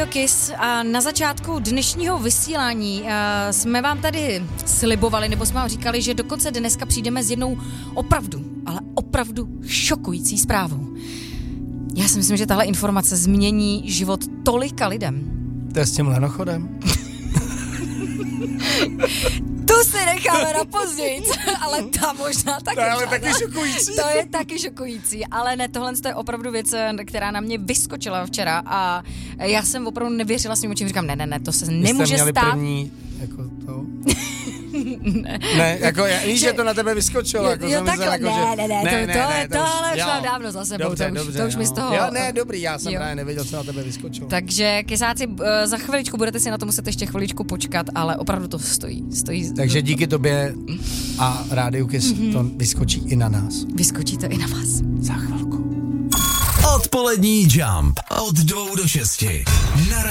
Radio Kiss a na začátku dnešního vysílání jsme vám tady slibovali, nebo jsme vám říkali, že dokonce dneska přijdeme s jednou opravdu šokující zprávou. Já si myslím, že tahle informace změní život tolika lidem. To je s tím lenochodem? Tu si necháme na později, ale ta možná taky. To je ale taky šokující. To je taky šokující, ale ne, tohle je opravdu věc, která na mě vyskočila včera a já jsem opravdu nevěřila svým očím, říkám, ne, to se nemůže stát. První, jako to... ne, jako víš, že to na tebe vyskočilo. Jako jo, tak jako, tohle už mám dávno za sebou, to už mi z toho... Jo, ne, dobrý, já jsem právě nevěděl, co na tebe vyskočilo. Takže kysáci, za chviličku budete si na to muset ještě chviličku počkat, ale opravdu to stojí. Takže díky tobě a Rádiu Kiss to vyskočí i na nás. Vyskočí to i na vás. Za chvilku. Odpolední Jump od 2 do 6.